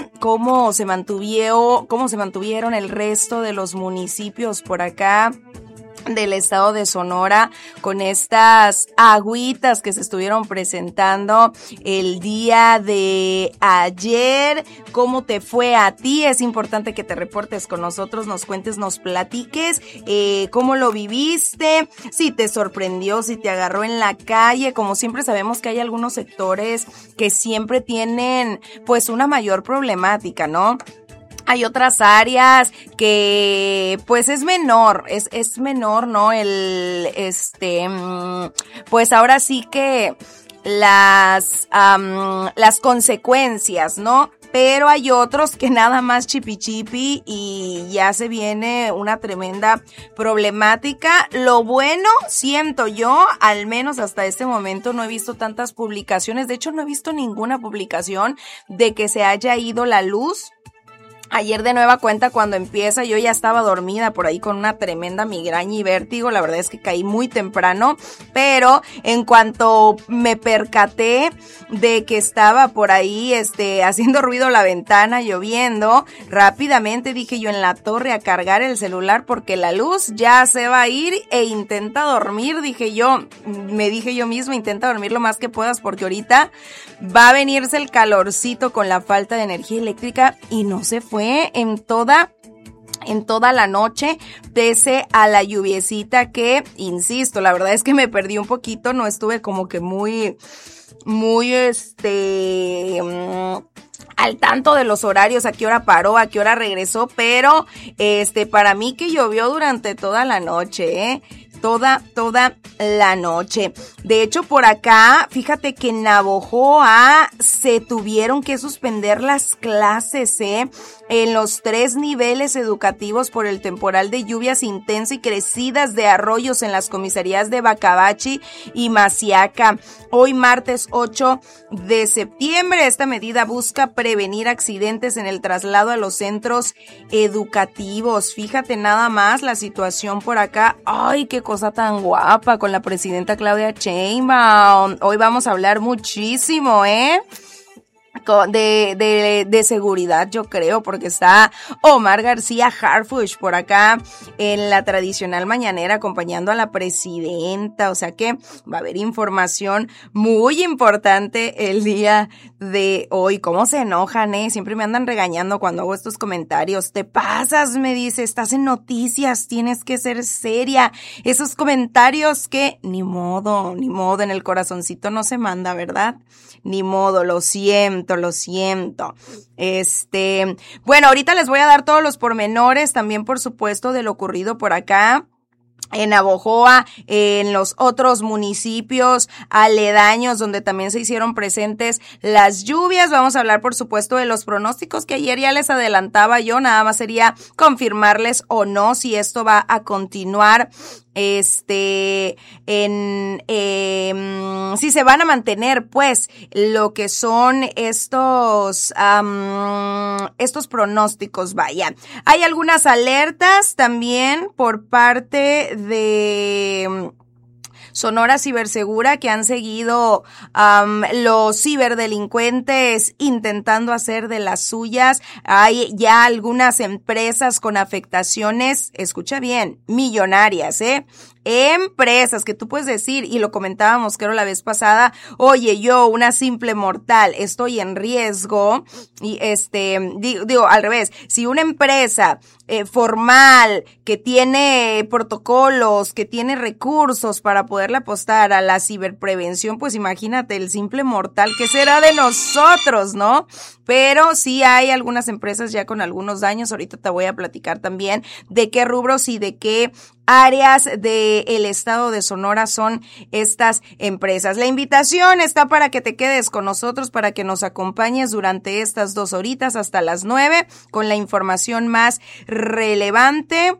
cómo se mantuvieron el resto de los municipios por acá del estado de Sonora con estas agüitas que se estuvieron presentando el día de ayer. ¿Cómo te fue a ti? Es importante que te reportes con nosotros, nos cuentes, nos platiques cómo lo viviste, si te sorprendió, si te agarró en la calle. Como siempre sabemos que hay algunos sectores que siempre tienen pues una mayor problemática, ¿no? Hay otras áreas que pues es menor, ¿no? Pues ahora sí que las consecuencias, ¿no? Pero hay otros que nada más chipi y ya se viene una tremenda problemática. Lo bueno, siento yo, al menos hasta este momento no he visto tantas publicaciones. De hecho, no he visto ninguna publicación de que se haya ido la luz. Ayer de nueva cuenta cuando empieza yo ya estaba dormida por ahí con una tremenda migraña y vértigo, la verdad es que caí muy temprano, pero en cuanto me percaté de que estaba por ahí haciendo ruido la ventana, lloviendo, rápidamente dije yo en la torre a cargar el celular porque la luz ya se va a ir e intenta dormir, me dije yo misma, intenta dormir lo más que puedas porque ahorita va a venirse el calorcito con la falta de energía eléctrica y no se fue en toda la noche, pese a la lluviecita que, insisto, la verdad es que me perdí un poquito, no estuve como que muy al tanto de los horarios, a qué hora paró, a qué hora regresó, pero para mí que llovió durante toda la noche, toda la noche. De hecho, por acá, fíjate que en Navojoa se tuvieron que suspender las clases, en los 3 niveles educativos por el temporal de lluvias intensas y crecidas de arroyos en las comisarías de Bacabachi y Masiaca. Hoy martes 8 de septiembre, esta medida busca prevenir accidentes en el traslado a los centros educativos. Fíjate nada más la situación por acá. Ay, qué cosa tan guapa con la presidenta Claudia Sheinbaum. Hoy vamos a hablar muchísimo, de seguridad, yo creo, porque está Omar García Harfuch por acá en la tradicional mañanera acompañando a la presidenta, o sea que va a haber información muy importante el día de hoy. ¿Cómo se enojan, siempre me andan regañando cuando hago estos comentarios. Te pasas, me dice, estás en noticias, tienes que ser seria. Esos comentarios que ni modo, en el corazoncito no se manda, ¿verdad? Ni modo, lo siento. Bueno, ahorita les voy a dar todos los pormenores, también por supuesto de lo ocurrido por acá en Navojoa, en los otros municipios aledaños donde también se hicieron presentes las lluvias. Vamos a hablar, por supuesto, de los pronósticos que ayer ya les adelantaba yo. Nada más sería confirmarles o no si esto va a continuar, si se van a mantener, pues, lo que son estos pronósticos, vaya. Hay algunas alertas también por parte de Sonora Cibersegura que han seguido los ciberdelincuentes intentando hacer de las suyas. Hay ya algunas empresas con afectaciones, escucha bien, millonarias, empresas que tú puedes decir, y lo comentábamos creo la vez pasada, oye, yo, una simple mortal, estoy en riesgo, y digo al revés, si una empresa formal, que tiene protocolos, que tiene recursos para poderle apostar a la ciberprevención, pues imagínate el simple mortal, ¿qué será de nosotros, no? Pero sí hay algunas empresas ya con algunos daños, ahorita te voy a platicar también de qué rubros y de qué áreas del estado de Sonora son estas empresas. La invitación está para que te quedes con nosotros, para que nos acompañes durante estas 2 horitas hasta las 9 con la información más relevante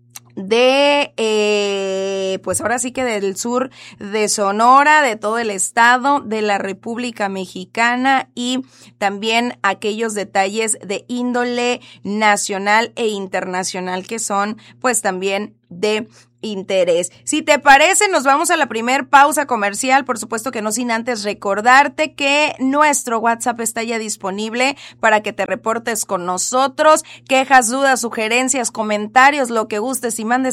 de, pues ahora sí que del sur de Sonora, de todo el estado, de la República Mexicana y también aquellos detalles de índole nacional e internacional que son, pues también de interés. Si te parece, nos vamos a la primer pausa comercial, por supuesto que no sin antes recordarte que nuestro WhatsApp está ya disponible para que te reportes con nosotros, quejas, dudas, sugerencias, comentarios, lo que gustes y mandes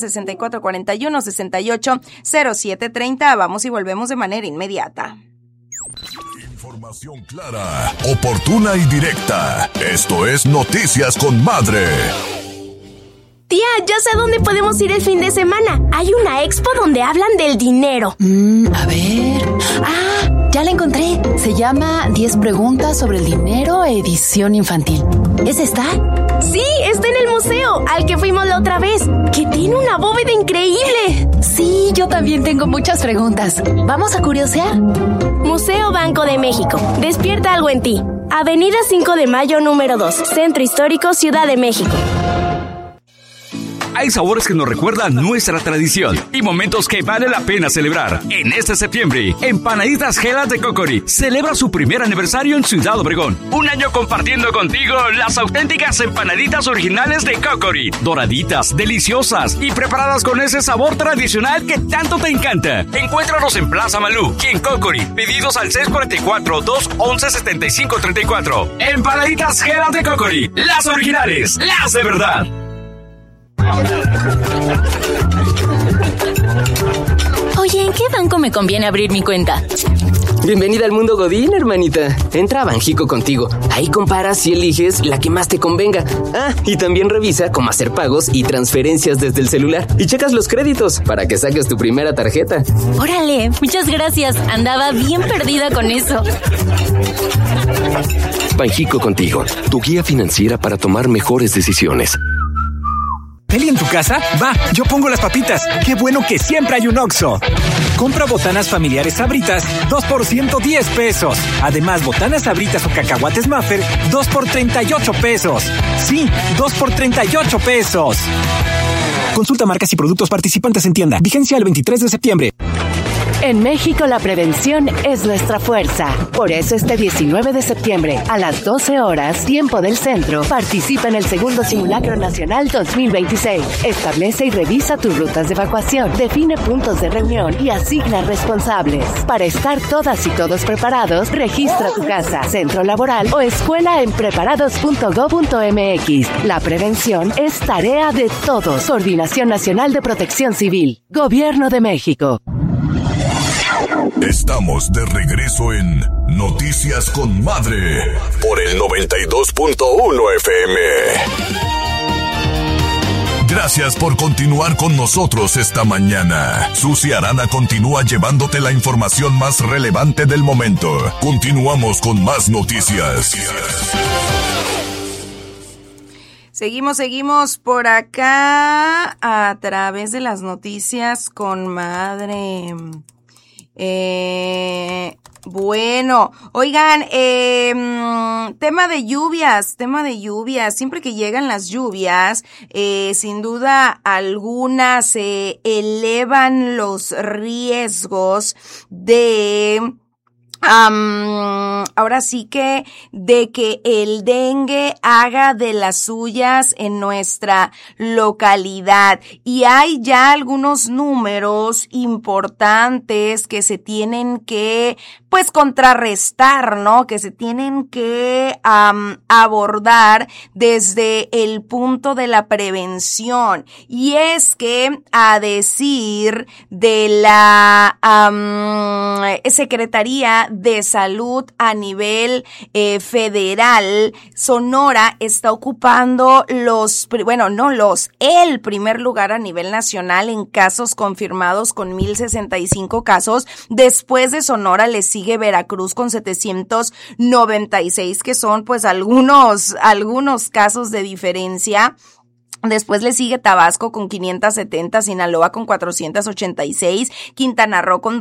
6441-680730. Vamos y volvemos de manera inmediata. Información clara, oportuna y directa. Esto es Noticias con Madre. Tía, ya sé a dónde podemos ir el fin de semana. Hay una expo donde hablan del dinero. A ver... ¡Ah! Ya la encontré. Se llama 10 preguntas sobre el dinero, edición infantil. ¿Es esta? Sí, está en el museo, al que fuimos la otra vez, que tiene una bóveda increíble. Sí, yo también tengo muchas preguntas. ¿Vamos a curiosear? Museo Banco de México. Despierta algo en ti. Avenida 5 de Mayo, número 2. Centro Histórico, Ciudad de México. Hay sabores que nos recuerdan nuestra tradición y momentos que vale la pena celebrar. En este septiembre, Empanaditas Gelas de Cocori celebra su primer aniversario en Ciudad Obregón. Un año compartiendo contigo las auténticas empanaditas originales de Cocori. Doraditas, deliciosas y preparadas con ese sabor tradicional que tanto te encanta. Encuéntranos en Plaza Malú y en Cocori. Pedidos al 644-211-7534. Empanaditas Gelas de Cocori. Las originales, las de verdad. Oye, ¿en qué banco me conviene abrir mi cuenta? Bienvenida al mundo Godín, hermanita. Entra a Banjico Contigo. Ahí comparas y eliges la que más te convenga. Ah, y también revisa cómo hacer pagos y transferencias desde el celular. Y checas los créditos para que saques tu primera tarjeta. Órale, muchas gracias. Andaba bien perdida con eso. Banjico Contigo, tu guía financiera para tomar mejores decisiones. ¿Peli en tu casa? Va, yo pongo las papitas. ¡Qué bueno que siempre hay un Oxxo! Compra botanas familiares Sabritas, 2 por 110 pesos. Además, botanas Sabritas o cacahuates Maffer, 2 por 38 pesos. Sí, 2 por 38 pesos. Consulta marcas y productos participantes en tienda. Vigencia el 23 de septiembre. En México la prevención es nuestra fuerza. Por eso este 19 de septiembre, a las 12 horas, tiempo del centro, participa en el segundo Simulacro Nacional 2026. Establece y revisa tus rutas de evacuación, define puntos de reunión y asigna responsables. Para estar todas y todos preparados, registra tu casa, centro laboral o escuela en preparados.go.mx. La prevención es tarea de todos. Coordinación Nacional de Protección Civil. Gobierno de México. Estamos de regreso en Noticias con Madre por el 92.1 FM. Gracias por continuar con nosotros esta mañana. Susi Arana continúa llevándote la información más relevante del momento. Continuamos con más noticias. Seguimos por acá a través de las noticias con Madre. Bueno, oigan, tema de lluvias, siempre que llegan las lluvias, sin duda alguna se elevan los riesgos de... ahora sí que de que el dengue haga de las suyas en nuestra localidad. Y hay ya algunos números importantes que se tienen que, pues, contrarrestar, ¿no? Que se tienen que abordar desde el punto de la prevención. Y es que, a decir de la Secretaría de Salud a nivel federal, Sonora está ocupando el primer lugar a nivel nacional en casos confirmados con 1,065 casos. Después de Sonora le sigue Veracruz con 796, que son pues algunos casos de diferencia. Después le sigue Tabasco con 570, Sinaloa con 486, Quintana Roo con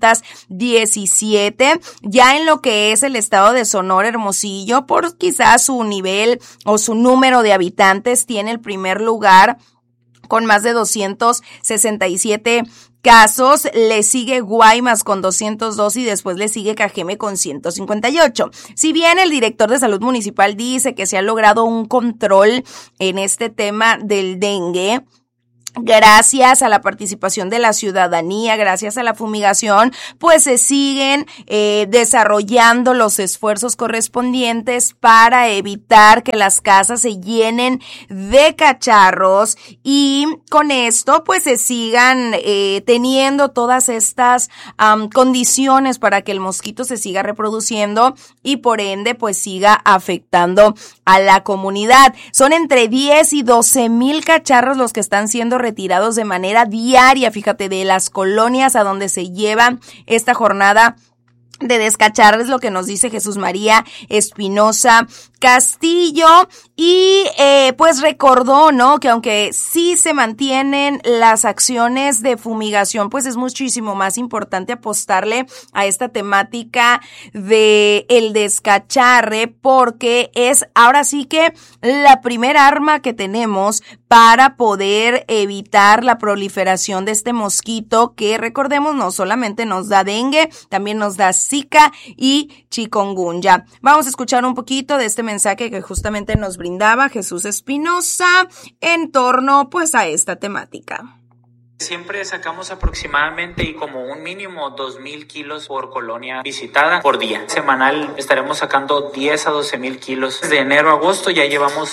217. Ya en lo que es el estado de Sonora, Hermosillo, por quizás su nivel o su número de habitantes, tiene el primer lugar con más de 267 casos. Le sigue Guaymas con 202 y después le sigue Cajeme con 158. Si bien el director de salud municipal dice que se ha logrado un control en este tema del dengue, gracias a la participación de la ciudadanía, gracias a la fumigación, pues se siguen desarrollando los esfuerzos correspondientes para evitar que las casas se llenen de cacharros y con esto pues se sigan teniendo todas estas condiciones para que el mosquito se siga reproduciendo y por ende pues siga afectando a la comunidad. Son entre 10 y 12,000 cacharros los que están siendo retirados de manera diaria, fíjate, de las colonias a donde se lleva esta jornada de descachar, es lo que nos dice Jesús María Espinosa Castillo y pues recordó, ¿no?, que aunque sí se mantienen las acciones de fumigación, pues es muchísimo más importante apostarle a esta temática de el descacharre porque es ahora sí que la primera arma que tenemos para poder evitar la proliferación de este mosquito que, recordemos, no solamente nos da dengue, también nos da Zika y chikungunya. Vamos a escuchar un poquito de este mensaje que justamente nos brindaba Jesús Espinosa en torno pues a esta temática. Siempre sacamos aproximadamente y como un mínimo 2,000 kilos por colonia visitada por día. Semanal estaremos sacando 10 a 12,000 kilos. De enero a agosto ya llevamos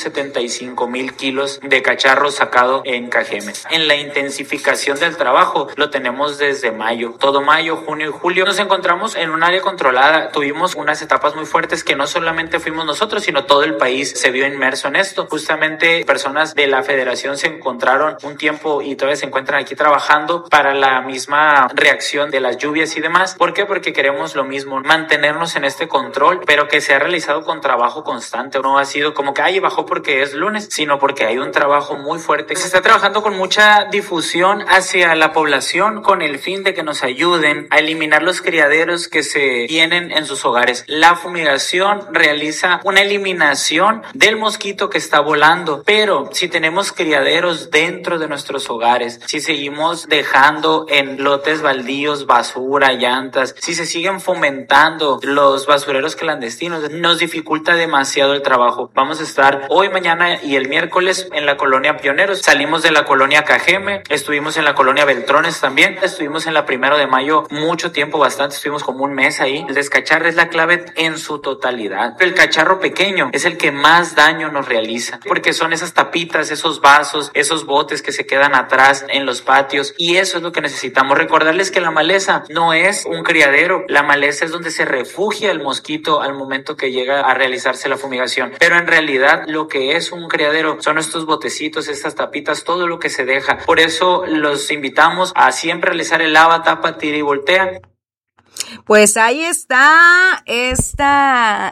175,000 kilos de cacharros sacados en Cajeme. En la intensificación del trabajo lo tenemos desde mayo. Todo mayo, junio y julio nos encontramos en un área controlada. Tuvimos unas etapas muy fuertes que no solamente fuimos nosotros, sino todo el país se vio inmerso en esto. Justamente personas de la federación se encontraron un tiempo y todavía se encuentran aquí trabajando para la misma reacción de las lluvias y demás. ¿Por qué? Porque queremos lo mismo, mantenernos en este control, pero que se ha realizado con trabajo constante. No ha sido como que bajó porque es lunes, sino porque hay un trabajo muy fuerte. Se está trabajando con mucha difusión hacia la población con el fin de que nos ayuden a eliminar los criaderos que se tienen en sus hogares. La fumigación realiza una eliminación del mosquito que está volando, pero si tenemos criaderos dentro de nuestros hogares, si seguimos dejando en lotes baldíos basura, llantas, si se siguen fomentando los basureros clandestinos, nos dificulta demasiado el trabajo. Vamos a estar hoy, mañana y el miércoles en la colonia Pioneros. Salimos de la colonia Cajeme, estuvimos en la colonia Beltrones también, estuvimos en la 1 de mayo mucho tiempo, bastante, estuvimos como un mes ahí. El descacharre es la clave en su totalidad. El cacharro pequeño es el que más daño nos realiza, porque son esas tapitas, esos vasos, esos botes que se quedan atrás en los patios, y eso es lo que necesitamos. Recordarles que la maleza no es un criadero, la maleza es donde se refugia el mosquito al momento que llega a realizarse la fumigación, pero en realidad lo que es un criadero son estos botecitos, estas tapitas, todo lo que se deja. Por eso los invitamos a siempre realizar el lava, tapa, tira y voltea. Pues ahí está esta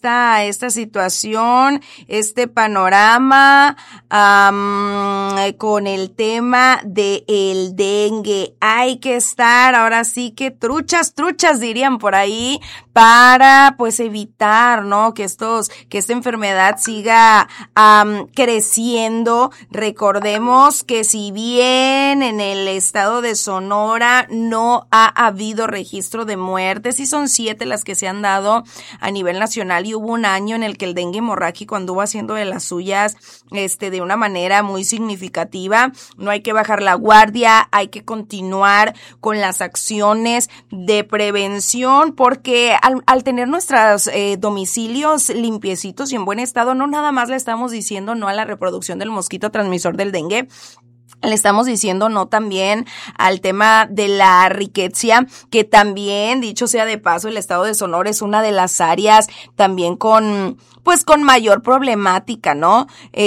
situación, este panorama con el tema de el dengue. Hay que estar ahora sí que truchas dirían por ahí para pues evitar, ¿no?, que esta enfermedad siga creciendo. Recordemos que si bien en el estado de Sonora no ha habido registro de muertes, y son 7 las que se han dado a nivel nacional, y hubo un año en el que el dengue hemorrágico anduvo haciendo de las suyas de una manera muy significativa. No hay que bajar la guardia, hay que continuar con las acciones de prevención, porque al tener nuestros domicilios limpiecitos y en buen estado, no nada más le estamos diciendo no a la reproducción del mosquito transmisor del dengue, le estamos diciendo no también al tema de la riqueza, que también, dicho sea de paso, el estado de Sonora es una de las áreas también con mayor problemática, ¿no?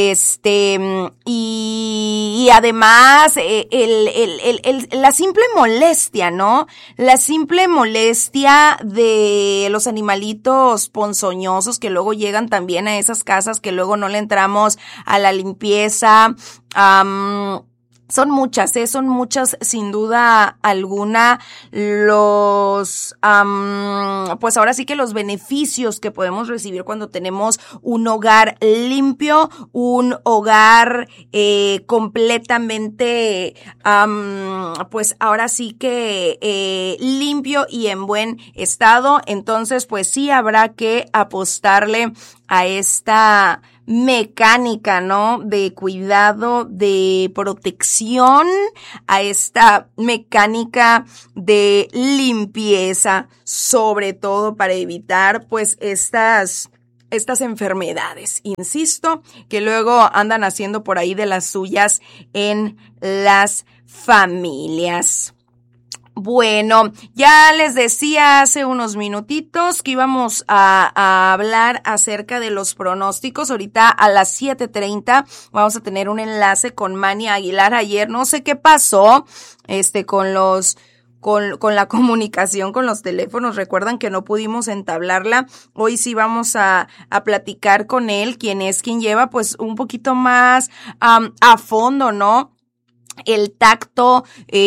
Y además, la simple molestia, ¿no? La simple molestia de los animalitos ponzoñosos que luego llegan también a esas casas, que luego no le entramos a la limpieza, son muchas sin duda alguna los, pues ahora sí que los beneficios que podemos recibir cuando tenemos un hogar limpio, un hogar completamente, pues ahora sí que limpio y en buen estado. Entonces, pues sí habrá que apostarle a esta mecánica, ¿no? De cuidado, de protección, a esta mecánica de limpieza, sobre todo para evitar, pues, estas enfermedades, insisto, que luego andan haciendo por ahí de las suyas en las familias. Bueno, ya les decía hace unos minutitos que íbamos a hablar acerca de los pronósticos. Ahorita a las 7:30 vamos a tener un enlace con Manny Aguilar. Ayer no sé qué pasó, con la comunicación con los teléfonos. Recuerdan que no pudimos entablarla. Hoy sí vamos a platicar con él, quien lleva pues un poquito más a fondo, ¿no? El tacto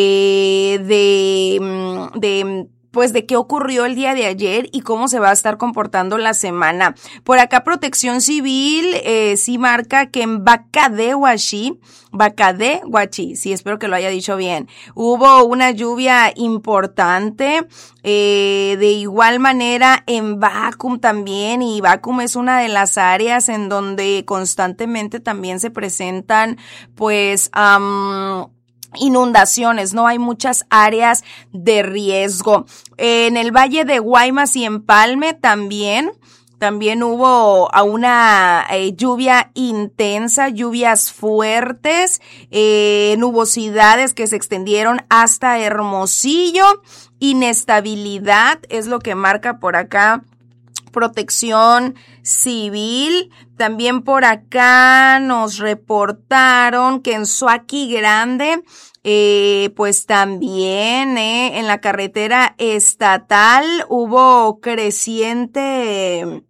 de qué ocurrió el día de ayer y cómo se va a estar comportando la semana. Por acá Protección Civil sí marca que en Bacadehuachi, sí, espero que lo haya dicho bien, hubo una lluvia importante. De igual manera en Bacum también, y Bacum es una de las áreas en donde constantemente también se presentan pues inundaciones, ¿no? Hay muchas áreas de riesgo. En el Valle de Guaymas y Empalme también hubo una lluvia intensa, lluvias fuertes, nubosidades que se extendieron hasta Hermosillo. Inestabilidad es lo que marca por acá Protección Civil. También por acá nos reportaron que en Suaqui Grande, pues también en la carretera estatal hubo creciente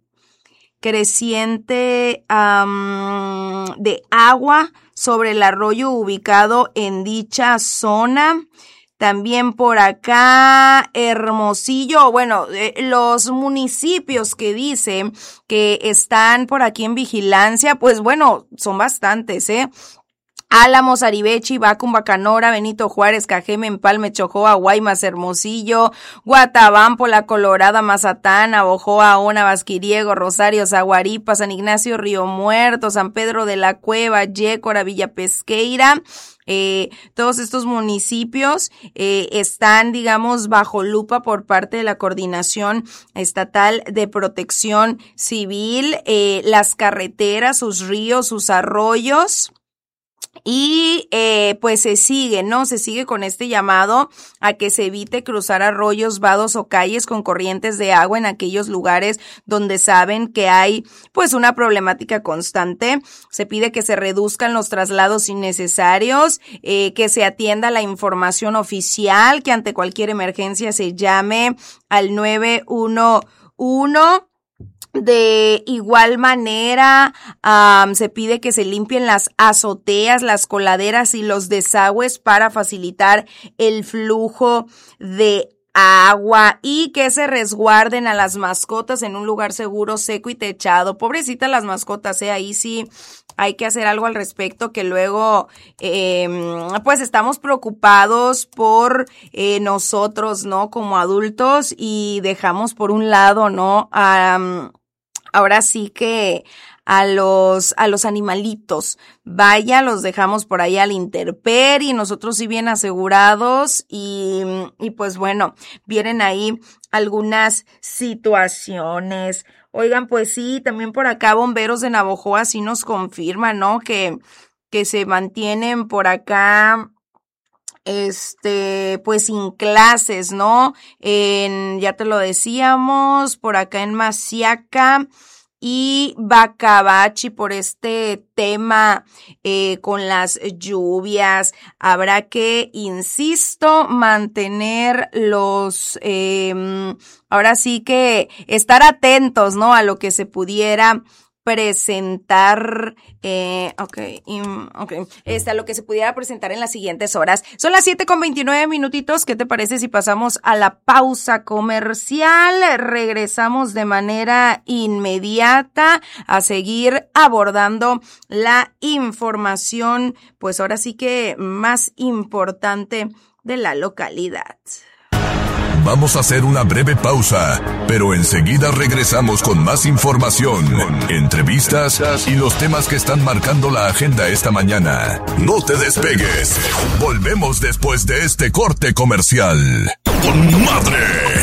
de agua sobre el arroyo ubicado en dicha zona. También por acá, Hermosillo, bueno, los municipios que dicen que están por aquí en vigilancia, pues bueno, son bastantes, Álamos, Aribechi, Bacum, Bacanora, Benito Juárez, Cajeme, Empalme, Chojoa, Guaymas, Hermosillo, Guatabampo, La Colorada, Mazatán, Abojoa, Ona, Basquiriego, Rosario, Zaguaripa, San Ignacio, Río Muerto, San Pedro de la Cueva, Yécora, Villa Pesqueira. Todos estos municipios están, digamos, bajo lupa por parte de la Coordinación Estatal de Protección Civil, las carreteras, sus ríos, sus arroyos. Y pues se sigue con este llamado a que se evite cruzar arroyos, vados o calles con corrientes de agua en aquellos lugares donde saben que hay pues una problemática constante. Se pide que se reduzcan los traslados innecesarios, que se atienda la información oficial, que ante cualquier emergencia se llame al 911. De igual manera, se pide que se limpien las azoteas, las coladeras y los desagües para facilitar el flujo de agua y que se resguarden a las mascotas en un lugar seguro, seco y techado. Pobrecitas las mascotas, ahí sí hay que hacer algo al respecto, que luego pues estamos preocupados por nosotros, ¿no? Como adultos, y dejamos por un lado, ¿no? Ahora sí que a los animalitos, vaya, los dejamos por ahí al intemperie y nosotros sí bien asegurados y pues bueno, vienen ahí algunas situaciones. Oigan, pues sí, también por acá Bomberos de Navojoa sí nos confirman, ¿no? Que se mantienen por acá pues sin clases, ¿no? Ya te lo decíamos, por acá en Masiaca y Bacabachi por este tema con las lluvias. Habrá que, insisto, mantener ahora sí que estar atentos, ¿no? A lo que se pudiera presentar, a lo que se pudiera presentar en las siguientes horas. Son las 7:29. ¿Qué te parece si pasamos a la pausa comercial? Regresamos de manera inmediata a seguir abordando la información, pues ahora sí que más importante de la localidad. Vamos a hacer una breve pausa, pero enseguida regresamos con más información, entrevistas y los temas que están marcando la agenda esta mañana. No te despegues. Volvemos después de este corte comercial. Con Madre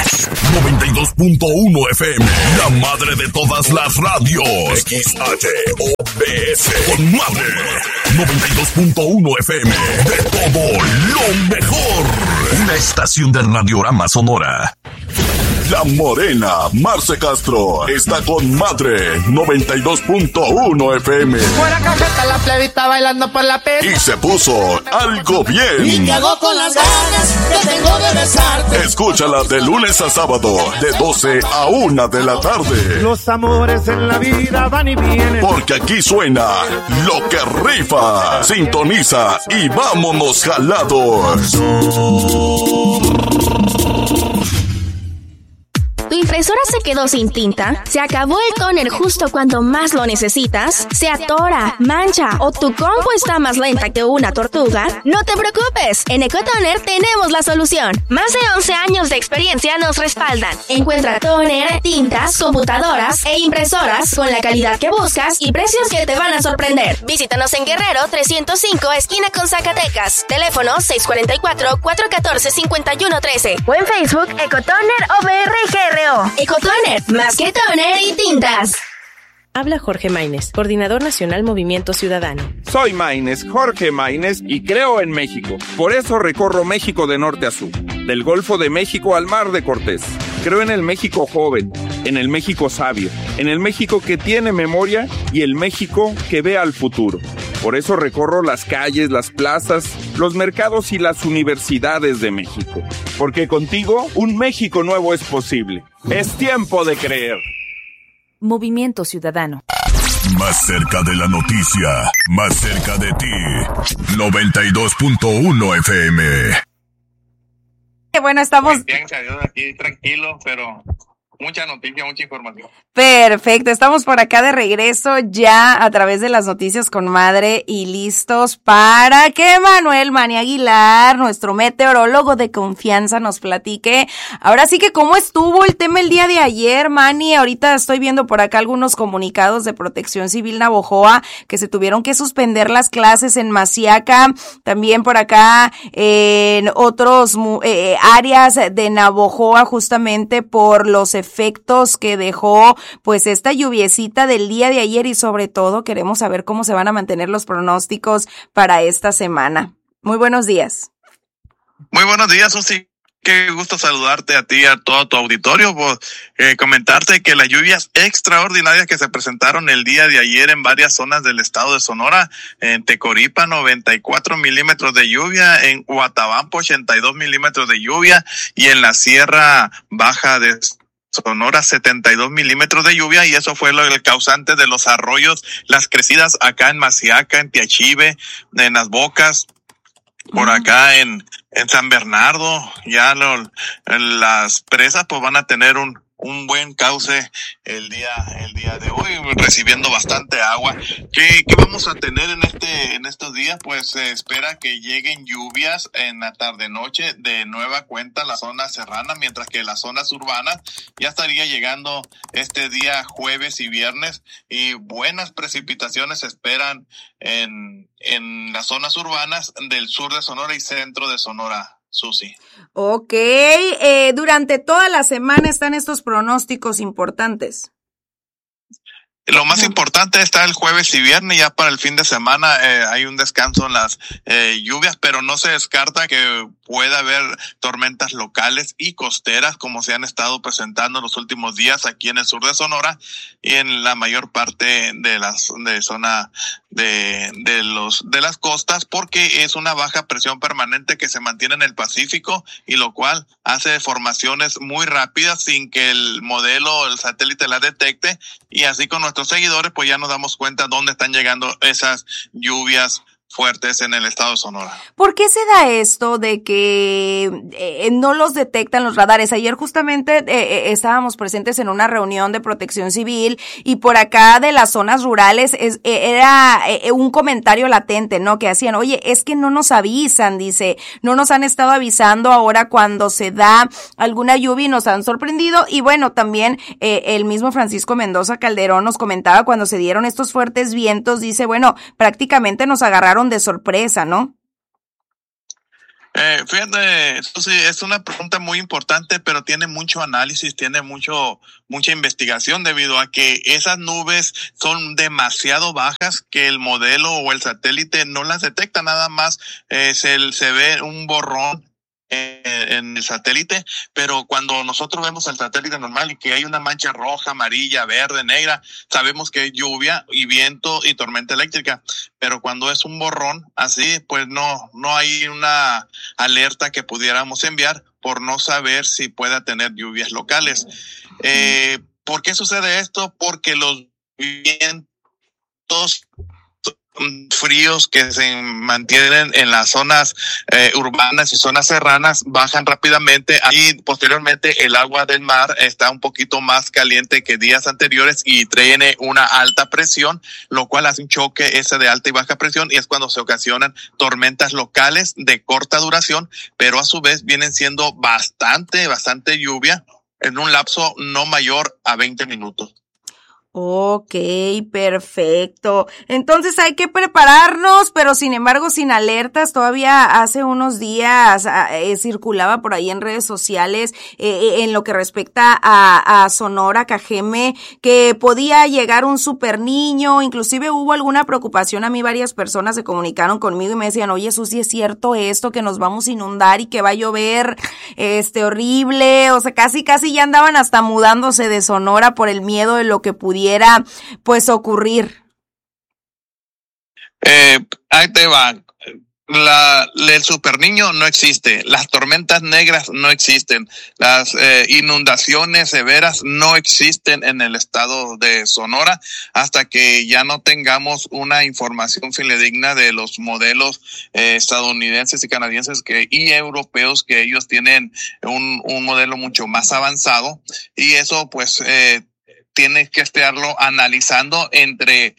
92.1 FM, la madre de todas las radios. XHOPS. Con Madre 92.1 FM, de todo lo mejor. Una estación de Radiorama Sonora. La Morena, Marce Castro, está con Madre 92.1 FM. Fuera cajeta la plebita bailando por la pista. Y se puso algo bien. Y te hago con las ganas que tengo de besarte. Escúchala de lunes a sábado, de 12 a 1 de la tarde. Los amores en la vida van y vienen. Porque aquí suena lo que rifa. Sintoniza y vámonos jalados. ¿Tu impresora se quedó sin tinta? ¿Se acabó el tóner justo cuando más lo necesitas? ¿Se atora, mancha o tu compu está más lenta que una tortuga? No te preocupes, en Ecotoner tenemos la solución. Más de 11 años de experiencia nos respaldan. Encuentra tóner, tintas, computadoras e impresoras con la calidad que buscas y precios que te van a sorprender. Visítanos en Guerrero 305, esquina con Zacatecas. Teléfono 644-414-5113 o en Facebook Ecotoner OBRGR. Ecotoner, más que toner y tintas. Habla Jorge Maínez, Coordinador Nacional Movimiento Ciudadano. Soy Maínez, Jorge Maínez, y creo en México. Por eso recorro México de norte a sur, del Golfo de México al Mar de Cortés. Creo en el México joven, en el México sabio, en el México que tiene memoria y el México que ve al futuro. Por eso recorro las calles, las plazas, los mercados y las universidades de México. Porque contigo, un México nuevo es posible. Es tiempo de creer. Movimiento Ciudadano. Más cerca de la noticia, más cerca de ti. 92.1 FM. Bueno, estamos... Bien, saludos aquí, tranquilo, pero... mucha noticia, mucha información. Perfecto, estamos por acá de regreso ya a través de las noticias con Madre y listos para que Manuel Mani Aguilar, nuestro meteorólogo de confianza, nos platique. Ahora sí que cómo estuvo el tema el día de ayer, Mani. Ahorita estoy viendo por acá algunos comunicados de Protección Civil Navojoa que se tuvieron que suspender las clases en Masiaca, también por acá en otros áreas de Navojoa, justamente por los efectos que dejó pues esta lluviecita del día de ayer, y sobre todo queremos saber cómo se van a mantener los pronósticos para esta semana. Muy buenos días. Muy buenos días, Susi. Qué gusto saludarte a ti y a todo tu auditorio. Comentarte que las lluvias extraordinarias que se presentaron el día de ayer en varias zonas del estado de Sonora, en Tecoripa 94 milímetros de lluvia, en Huatabampo 82 milímetros de lluvia y en la Sierra Baja de Sonora 72 milímetros de lluvia, y eso fue el causante de los arroyos, las crecidas acá en Masiaca, en Tiachive, en Las Bocas, por acá en San Bernardo. Ya las presas pues van a tener un buen cauce el día de hoy, recibiendo bastante agua. ¿Qué vamos a tener en estos días? Pues se espera que lleguen lluvias en la tarde-noche de nueva cuenta a la zona serrana, mientras que las zonas urbanas ya estaría llegando este día jueves y viernes, y buenas precipitaciones se esperan en las zonas urbanas del sur de Sonora y centro de Sonora. Susi. Ok, durante toda la semana están estos pronósticos importantes. Lo más importante está el jueves y viernes. Ya para el fin de semana hay un descanso en las lluvias, pero no se descarta que pueda haber tormentas locales y costeras, como se han estado presentando en los últimos días aquí en el sur de Sonora y en la mayor parte de zona de las costas, porque es una baja presión permanente que se mantiene en el Pacífico, y lo cual hace deformaciones muy rápidas sin que el satélite la detecte, y así con nuestros seguidores pues ya nos damos cuenta dónde están llegando esas lluvias fuertes en el estado de Sonora. ¿Por qué se da esto de que no los detectan los radares? Ayer justamente estábamos presentes en una reunión de Protección Civil y por acá de las zonas rurales era un comentario latente, ¿no? Que hacían, oye, es que no nos avisan, dice, no nos han estado avisando ahora cuando se da alguna lluvia y nos han sorprendido. Y bueno, también el mismo Francisco Mendoza Calderón nos comentaba cuando se dieron estos fuertes vientos, dice, bueno, prácticamente nos agarraron de sorpresa, ¿no? Fíjate, Susi, es una pregunta muy importante, pero tiene mucho análisis, tiene mucha investigación debido a que esas nubes son demasiado bajas que el modelo o el satélite no las detecta, nada más se ve un borrón en el satélite, pero cuando nosotros vemos el satélite normal y que hay una mancha roja, amarilla, verde, negra, sabemos que es lluvia y viento y tormenta eléctrica, pero cuando es un borrón así, pues no hay una alerta que pudiéramos enviar por no saber si pueda tener lluvias locales. ¿Por qué sucede esto? Porque los vientos fríos que se mantienen en las zonas urbanas y zonas serranas bajan rápidamente y posteriormente el agua del mar está un poquito más caliente que días anteriores y tiene una alta presión, lo cual hace un choque ese de alta y baja presión y es cuando se ocasionan tormentas locales de corta duración, pero a su vez vienen siendo bastante lluvia en un lapso no mayor a 20 minutos. Ok, perfecto. Entonces hay que prepararnos, pero sin embargo sin alertas. Todavía hace unos días circulaba por ahí en redes sociales en lo que respecta a Sonora, Cajeme, que podía llegar un super niño. Inclusive hubo alguna preocupación. A mí varias personas se comunicaron conmigo y me decían, oye, Susi, ¿es cierto esto que nos vamos a inundar y que va a llover horrible? O sea, casi ya andaban hasta mudándose de Sonora por el miedo de lo que pudiera pues ocurrir. Ahí te va. El super niño no existe, las tormentas negras no existen, las inundaciones severas no existen en el estado de Sonora hasta que ya no tengamos una información fidedigna de los modelos estadounidenses y canadienses y europeos, que ellos tienen un modelo mucho más avanzado, y eso pues tienes que estarlo analizando entre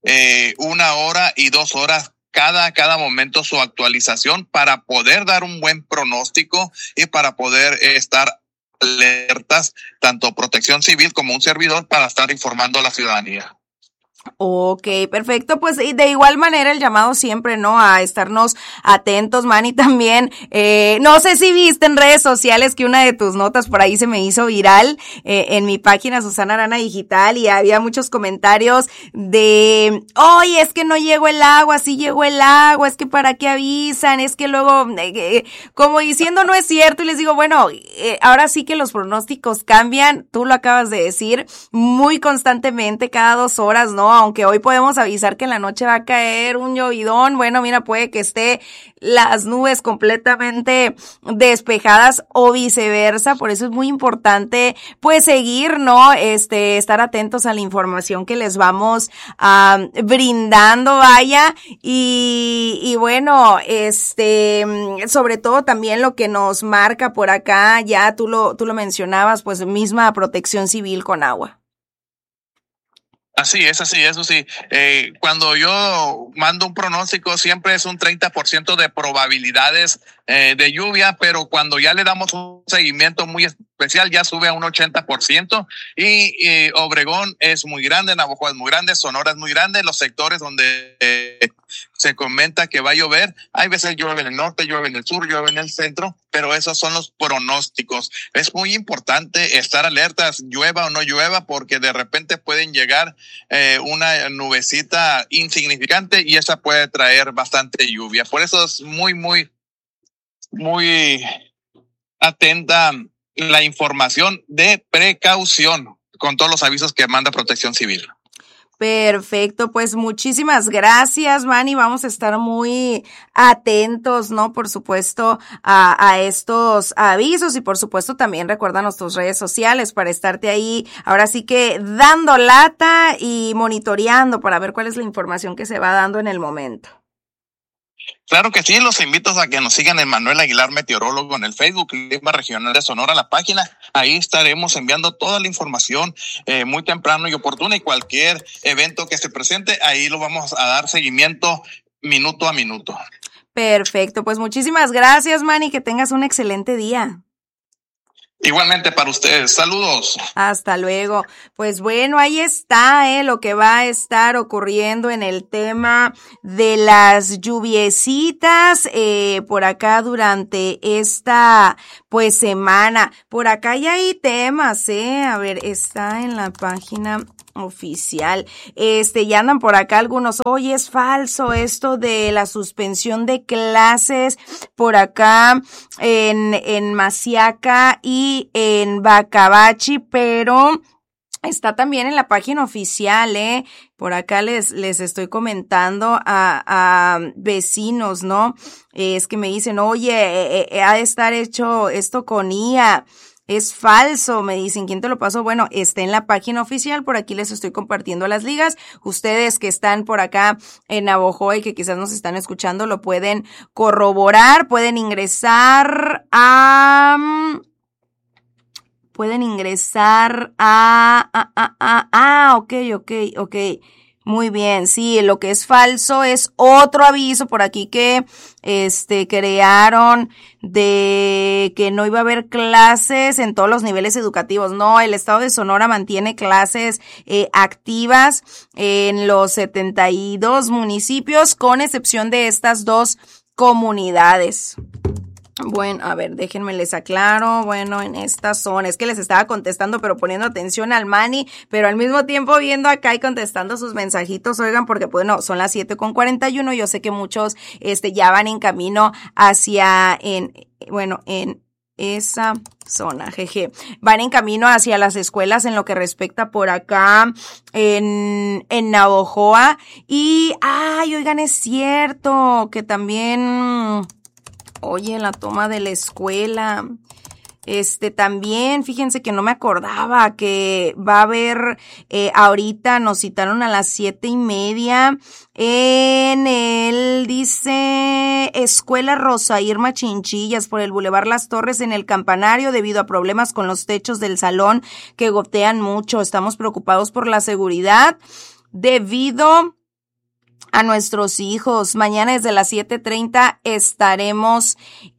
1 hora y 2 horas cada momento su actualización para poder dar un buen pronóstico y para poder estar alertas, tanto Protección Civil como un servidor, para estar informando a la ciudadanía. Ok, perfecto. Pues de igual manera el llamado siempre, ¿no? A estarnos atentos, Manny, también. No sé si viste en redes sociales que una de tus notas por ahí se me hizo viral en mi página Susana Arana Digital, y había muchos comentarios de, oye, es que no llegó el agua, sí llegó el agua, es que para qué avisan, es que luego, como diciendo no es cierto, y les digo, bueno, ahora sí que los pronósticos cambian, tú lo acabas de decir, muy constantemente, cada 2 horas, ¿no? Aunque hoy podemos avisar que en la noche va a caer un llovidón, bueno, mira, puede que esté las nubes completamente despejadas o viceversa. Por eso es muy importante, pues, seguir, ¿no? Estar atentos a la información que les vamos brindando, vaya. Y bueno, sobre todo también lo que nos marca por acá, ya tú lo mencionabas, pues, misma Protección Civil con agua. Así es, eso sí. Cuando yo mando un pronóstico siempre es un 30% de probabilidades de lluvia, pero cuando ya le damos un seguimiento muy especial ya sube a un 80%, y Obregón es muy grande, Navajo es muy grande, Sonora es muy grande, los sectores donde se comenta que va a llover, hay veces llueve en el norte, llueve en el sur, llueve en el centro, pero esos son los pronósticos. Es muy importante estar alertas, llueva o no llueva, porque de repente pueden llegar una nubecita insignificante y esa puede traer bastante lluvia. Por eso es muy atenta la información de precaución con todos los avisos que manda Protección Civil. Perfecto, pues muchísimas gracias, Manny. Vamos a estar muy atentos, ¿no? Por supuesto, a estos avisos, y por supuesto también recuérdanos tus redes sociales para estarte ahí, ahora sí que dando lata y monitoreando para ver cuál es la información que se va dando en el momento. Claro que sí, los invito a que nos sigan en Manuel Aguilar Meteorólogo en el Facebook, Clima Regional de Sonora, la página. Ahí estaremos enviando toda la información muy temprano y oportuna, y cualquier evento que se presente, ahí lo vamos a dar seguimiento minuto a minuto. Perfecto, pues muchísimas gracias, Manny, que tengas un excelente día. Igualmente para ustedes, saludos. Hasta luego. Pues bueno, ahí está, lo que va a estar ocurriendo en el tema de las lluviecitas, por acá durante esta, pues, semana. Por acá ya hay temas, a ver, está en la página oficial. Ya andan por acá algunos, oye, es falso esto de la suspensión de clases por acá en Masiaca y en Bacabachi, pero está también en la página oficial, Por acá les estoy comentando a vecinos, ¿no? Es que me dicen, oye, ha de estar hecho esto con IA. Es falso, me dicen. ¿Quién te lo pasó? Bueno, está en la página oficial, por aquí les estoy compartiendo las ligas. Ustedes que están por acá en Navojoa y que quizás nos están escuchando lo pueden corroborar, pueden ingresar a... ok. Muy bien, sí, lo que es falso es otro aviso por aquí que crearon de que no iba a haber clases en todos los niveles educativos. No, el estado de Sonora mantiene clases activas en los 72 municipios, con excepción de estas 2 comunidades. Bueno, a ver, déjenme les aclaro. Bueno, en esta zona, es que les estaba contestando, pero poniendo atención al Manny, pero al mismo tiempo viendo acá y contestando sus mensajitos, oigan, porque bueno, son las 7:41, yo sé que muchos ya van en camino hacia, en esa zona, jeje, van en camino hacia las escuelas en lo que respecta por acá en Navojoa. Y, oigan, es cierto que también... Oye, la toma de la escuela, también, fíjense que no me acordaba que va a haber, ahorita nos citaron a las 7:30 dice, Escuela Rosa Irma Chinchillas por el Boulevard Las Torres en el Campanario debido a problemas con los techos del salón que gotean mucho. Estamos preocupados por la seguridad debido a nuestros hijos. Mañana desde las 7:30 estaremos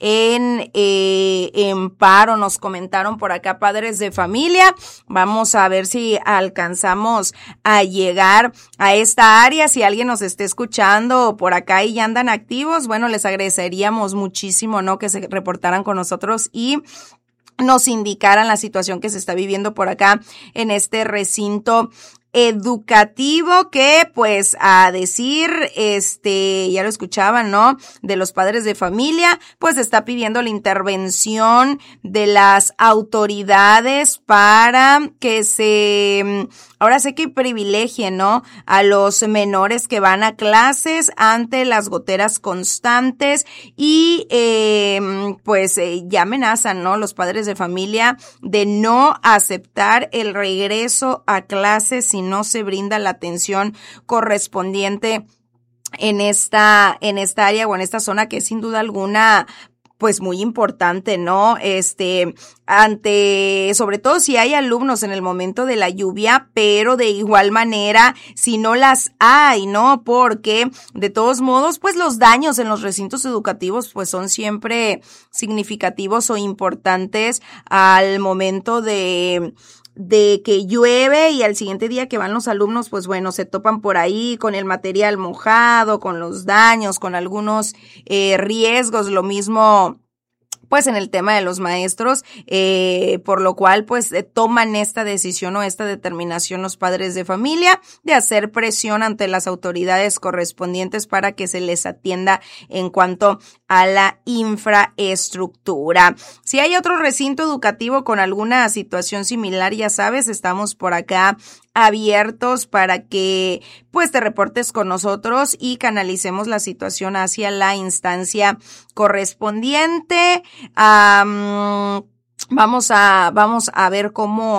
en paro, nos comentaron por acá padres de familia. Vamos a ver si alcanzamos a llegar a esta área. Si alguien nos está escuchando por acá y ya andan activos, bueno, les agradeceríamos muchísimo, ¿no?, que se reportaran con nosotros y nos indicaran la situación que se está viviendo por acá en este recinto educativo que, pues, a decir, ya lo escuchaban, ¿no?, de los padres de familia, pues está pidiendo la intervención de las autoridades para que ahora sé que privilegien, ¿no?, a los menores que van a clases ante las goteras constantes y, ya amenazan, ¿no?, los padres de familia de no aceptar el regreso a clases si no se brinda la atención correspondiente en esta área o en esta zona, que es sin duda alguna pues muy importante, ¿no? Sobre todo si hay alumnos en el momento de la lluvia, pero de igual manera si no las hay, ¿no? Porque de todos modos, pues los daños en los recintos educativos pues son siempre significativos o importantes al momento de que llueve y al siguiente día que van los alumnos, pues bueno, se topan por ahí con el material mojado, con los daños, con algunos riesgos, lo mismo pues en el tema de los maestros, por lo cual pues toman esta decisión o esta determinación los padres de familia de hacer presión ante las autoridades correspondientes para que se les atienda en cuanto a la infraestructura. Si hay otro recinto educativo con alguna situación similar, ya sabes, estamos por acá abiertos para que pues te reportes con nosotros y canalicemos la situación hacia la instancia correspondiente. Vamos a ver cómo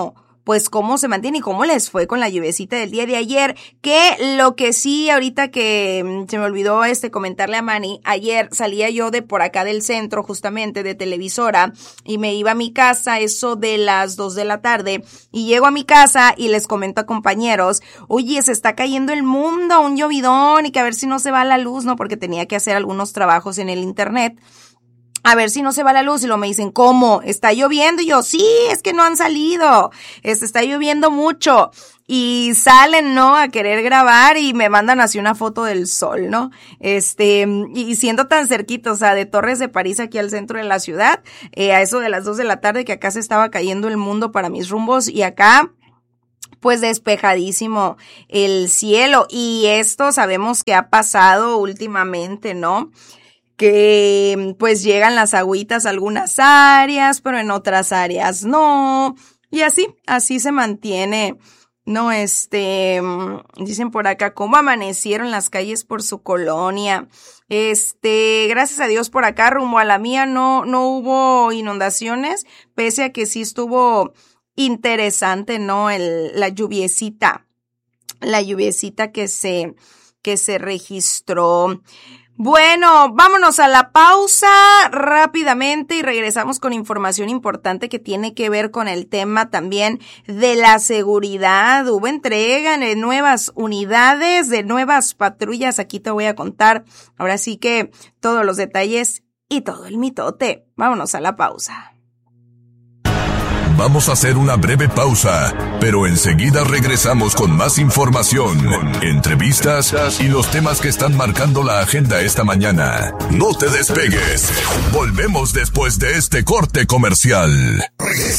pues cómo se mantiene y cómo les fue con la lluviecita del día de ayer. Que lo que sí, ahorita que se me olvidó comentarle a Manny, ayer salía yo de por acá del centro, justamente de Televisora, y me iba a mi casa eso de las 2 de la tarde, y llego a mi casa y les comento a compañeros, oye, se está cayendo el mundo, un llovidón, y que a ver si no se va la luz, ¿no? Porque tenía que hacer algunos trabajos en el internet. A ver si no se va la luz, y luego me dicen, ¿cómo? ¿Está lloviendo? Y yo, sí, es que no han salido, está lloviendo mucho, y salen, ¿no? A querer grabar, y me mandan así una foto del sol, ¿no? Y siendo tan cerquita, o sea, de Torres de París aquí al centro de la ciudad, a eso de las 2 de la tarde, que acá se estaba cayendo el mundo para mis rumbos, y acá, pues despejadísimo el cielo, y esto sabemos que ha pasado últimamente, ¿no? Que pues llegan las agüitas a algunas áreas, pero en otras áreas no, y así se mantiene, ¿no? Dicen por acá, ¿cómo amanecieron las calles por su colonia? Gracias a Dios por acá, rumbo a la mía, no hubo inundaciones, pese a que sí estuvo interesante, ¿no? La lluviecita que se registró. Bueno, vámonos a la pausa rápidamente y regresamos con información importante que tiene que ver con el tema también de la seguridad. Hubo entrega de nuevas unidades, de nuevas patrullas. Aquí te voy a contar ahora sí que todos los detalles y todo el mitote. Vámonos a la pausa. Vamos a hacer una breve pausa, pero enseguida regresamos con más información, entrevistas y los temas que están marcando la agenda esta mañana. No te despegues. Volvemos después de este corte comercial.